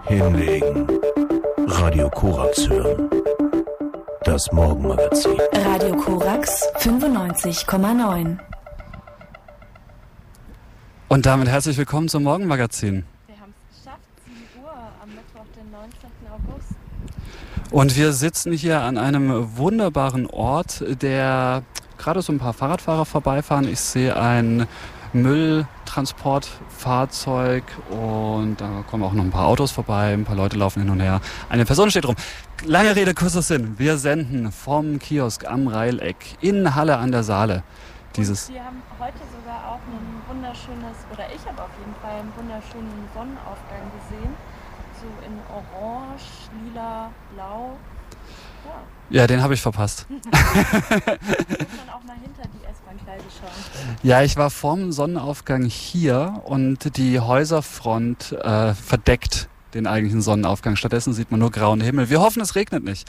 Hinlegen. Radio Korax hören. Das Morgenmagazin. Radio Korax 95,9. Und damit herzlich willkommen zum Morgenmagazin. Wir haben es geschafft, 7 Uhr am Mittwoch, den 19. August. Und wir sitzen hier an einem wunderbaren Ort, der gerade so ein paar Fahrradfahrer vorbeifahren. Ich sehe ein Mülltransportfahrzeug und da kommen auch noch ein paar Autos vorbei, ein paar Leute laufen hin und her. Eine Person steht rum. Lange Rede, kurzer Sinn. Wir senden vom Kiosk am Reileck in Halle an der Saale. Wir haben heute sogar auch ein wunderschönes, oder ich habe auf jeden Fall einen wunderschönen Sonnenaufgang gesehen. So in Orange, Lila, Blau. Ja, den habe ich verpasst. Muss man auch mal hinter die S-Bahn-Gleise schauen. Ja, ich war vorm Sonnenaufgang hier und die Häuserfront verdeckt den eigentlichen Sonnenaufgang. Stattdessen sieht man nur grauen Himmel. Wir hoffen, es regnet nicht.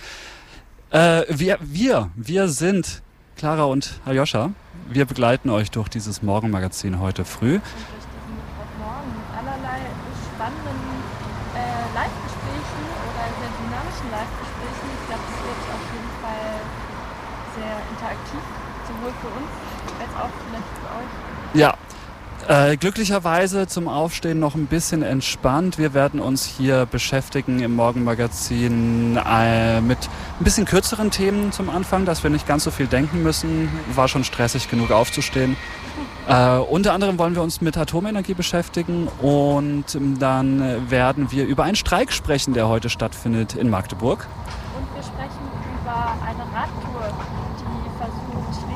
Wir sind Clara und Aljoscha. Wir begleiten euch durch dieses Morgenmagazin heute früh. Und durch diesen Mittwochmorgen mit allerlei spannenden Live-Gesprächen oder sehr dynamischen Live-Gesprächen. Ich glaube, es wird auf jeden Fall sehr interaktiv, sowohl für uns als auch vielleicht für euch. Ja, glücklicherweise zum Aufstehen noch ein bisschen entspannt. Wir werden uns hier beschäftigen im Morgenmagazin mit ein bisschen kürzeren Themen zum Anfang, dass wir nicht ganz so viel denken müssen. War schon stressig genug aufzustehen. Unter anderem wollen wir uns mit Atomenergie beschäftigen und dann werden wir über einen Streik sprechen, der heute stattfindet in Magdeburg. Und wir sprechen über eine Radtour, die versucht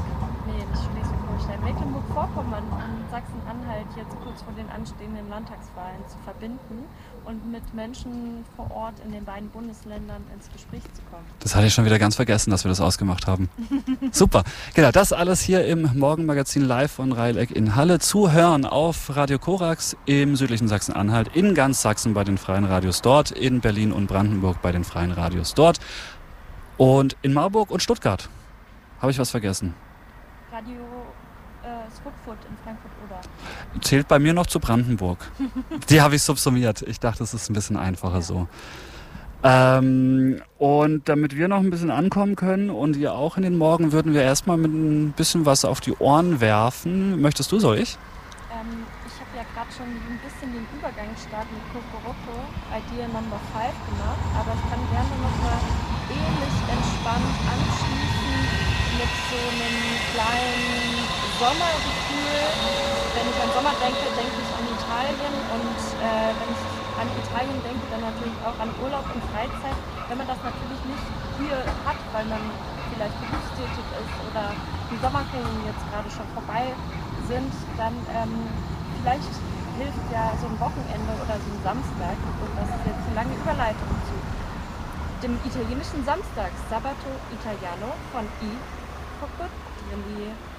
Mecklenburg-Vorpommern und Sachsen-Anhalt jetzt kurz vor den anstehenden Landtagswahlen zu verbinden und mit Menschen vor Ort in den beiden Bundesländern ins Gespräch zu kommen. Das hatte ich schon wieder ganz vergessen, dass wir das ausgemacht haben. Super. Genau, das alles hier im Morgenmagazin live von Reileck in Halle. Zu hören auf Radio Korax im südlichen Sachsen-Anhalt, in ganz Sachsen bei den Freien Radios dort, in Berlin und Brandenburg bei den Freien Radios dort und in Marburg und Stuttgart. Habe ich was vergessen? Radio Swutfurt in Frankfurt-Oder. Zählt bei mir noch zu Brandenburg. Die habe ich subsumiert. Ich dachte, es ist ein bisschen einfacher so. Und damit wir noch ein bisschen ankommen können und ihr auch in den Morgen, würden wir erstmal mit ein bisschen was auf die Ohren werfen. Möchtest du, soll ich? Ich habe ja gerade schon ein bisschen den Übergangsstart mit Kokoroko, Idea Number 5 gemacht, aber ich kann gerne nochmal ähnlich entspannt anschließen mit so einem kleinen Sommergefühl. Wenn ich an Sommer denke, denke ich an Italien und wenn ich an Italien denke, dann natürlich auch an Urlaub und Freizeit. Wenn man das natürlich nicht hier hat, weil man vielleicht berufstätig ist oder die Sommerferien jetzt gerade schon vorbei sind, dann vielleicht hilft ja so ein Wochenende oder so ein Samstag, und das ist jetzt eine lange Überleitung zu dem italienischen Samstag, Sabato Italiano von I. Coccodrilli.